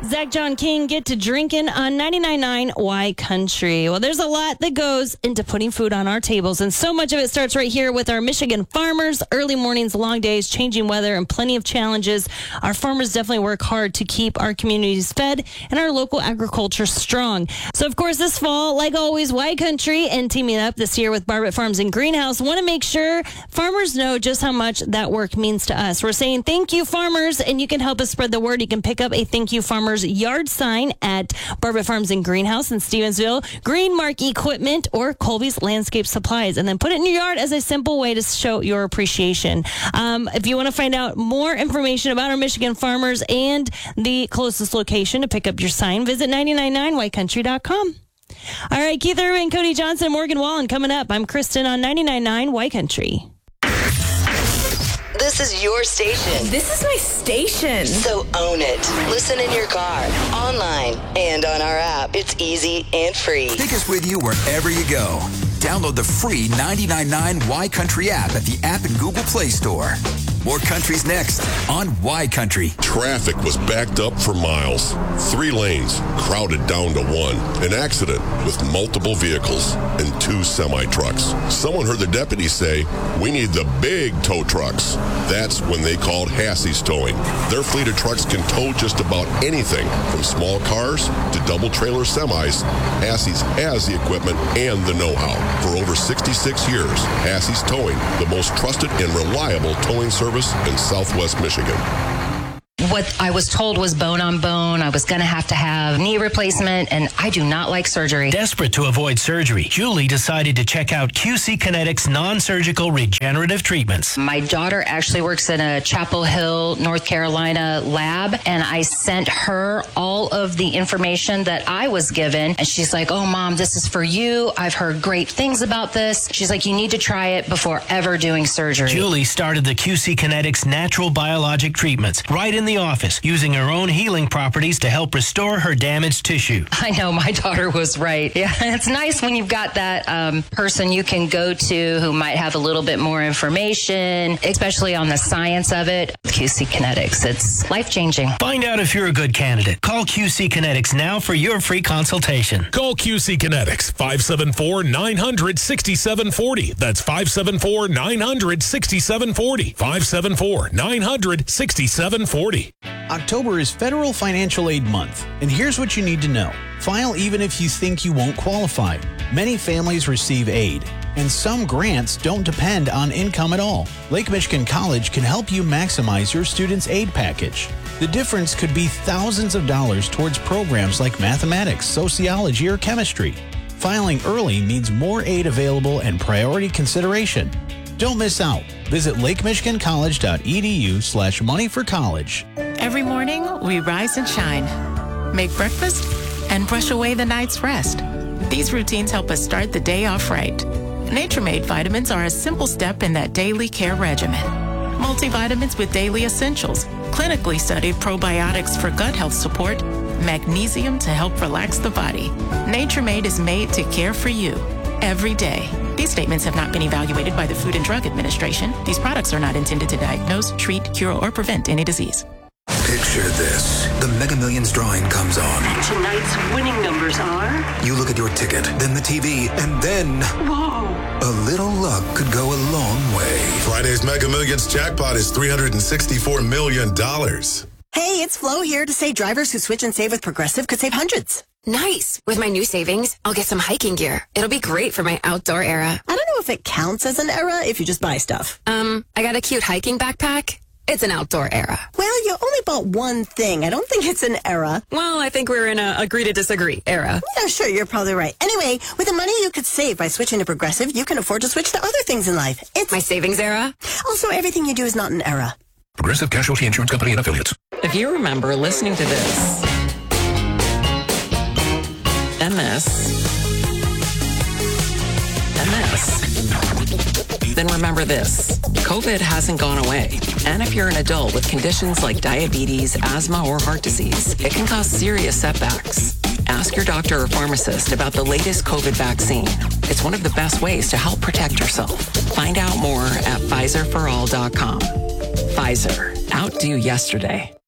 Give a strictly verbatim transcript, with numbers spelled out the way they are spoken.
Zach John King get to drinking on ninety-nine point nine Y Country. Well, there's a lot that goes into putting food on our tables, and so much of it starts right here with our Michigan farmers. Early mornings, long days, changing weather, and plenty of challenges. Our farmers definitely work hard to keep our communities fed and our local agriculture strong. So, of course, this fall, like always, Y Country and teaming up this year with Barbet Farms and Greenhouse want to make sure farmers know just how much that work means to us. We're saying thank you, farmers, and you can help us spread the word. You can pick up a thank you, farmers yard sign at Barbet Farms and Greenhouse in Stevensville, Greenmark Equipment, or Colby's Landscape Supplies, and then put it in your yard as a simple way to show your appreciation. Um, if you want to find out more information about our Michigan farmers and the closest location to pick up your sign, visit nine nine nine y country dot com. All right, Keith Irving, Cody Johnson, Morgan Wallen coming up. I'm Kristen on ninety-nine point nine Y Country. This is your station. This is my station. So own it. Listen in your car, online, and on our app. It's easy and free. Take us with you wherever you go. Download the free ninety-nine point nine Y Country app at the app and Google Play Store. More countries next on Y Country. Traffic was backed up for miles. Three lanes crowded down to one. An accident with multiple vehicles and two semi-trucks. Someone heard the deputy say, "We need the big tow trucks." That's when they called Hassey's Towing. Their fleet of trucks can tow just about anything, from small cars to double-trailer semis. Hassey's has the equipment and the know-how. For over sixty-six years, Hassey's Towing, the most trusted and reliable towing service in Southwest Michigan. What I was told was bone on bone. I was going to have to have knee replacement, and I do not like surgery. Desperate to avoid surgery, Julie decided to check out Q C Kinetics non-surgical regenerative treatments. My daughter actually works in a Chapel Hill, North Carolina lab, and I sent her all of the information that I was given, and she's like, "Oh, Mom, this is for you. I've heard great things about this." She's like, "You need to try it before ever doing surgery." Julie started the Q C Kinetics natural biologic treatments right in the office, using her own healing properties to help restore her damaged tissue. I know, my daughter was right. Yeah, it's nice when you've got that um, person you can go to who might have a little bit more information, especially on the science of it. Q C Kinetics, it's life-changing. Find out if you're a good candidate. Call Q C Kinetics now for your free consultation. Call Q C Kinetics, five seven four, nine hundred, sixty-seven forty. That's five seven four, nine hundred, sixty-seven forty. five seven four, nine hundred, sixty-seven forty. October is Federal Financial Aid Month, and here's what you need to know. File even if you think you won't qualify. Many families receive aid, and some grants don't depend on income at all. Lake Michigan College can help you maximize your student's aid package. The difference could be thousands of dollars towards programs like mathematics, sociology, or chemistry. Filing early means more aid available and priority consideration. Don't miss out. Visit lakemichigancollege.edu slash money for college. Every morning, we rise and shine, make breakfast, and brush away the night's rest. These routines help us start the day off right. Nature-Made vitamins are a simple step in that daily care regimen. Multivitamins with daily essentials, clinically studied probiotics for gut health support, magnesium to help relax the body. Nature-Made is made to care for you every day. These statements have not been evaluated by the Food and Drug Administration. These products are not intended to diagnose, treat, cure, or prevent any disease. Picture this. The Mega Millions drawing comes on. Tonight's winning numbers are... You look at your ticket, then the T V, and then... Whoa! A little luck could go a long way. Friday's Mega Millions jackpot is three hundred sixty-four million dollars. Hey, it's Flo here to say drivers who switch and save with Progressive could save hundreds. Nice. With my new savings, I'll get some hiking gear. It'll be great for my outdoor era. I don't know if it counts as an era if you just buy stuff. Um, I got a cute hiking backpack. It's an outdoor era. Well, you only bought one thing. I don't think it's an era. Well, I think we're in a agree to disagree era. Yeah, sure, you're probably right. Anyway, with the money you could save by switching to Progressive, you can afford to switch to other things in life. It's my savings era. Also, everything you do is not an era. Progressive Casualty Insurance Company and Affiliates. If you remember listening to this, and this, and this, then remember this. COVID hasn't gone away. And if you're an adult with conditions like diabetes, asthma, or heart disease, it can cause serious setbacks. Ask your doctor or pharmacist about the latest COVID vaccine. It's one of the best ways to help protect yourself. Find out more at Pfizer for all dot com. Pfizer. Outdo yesterday.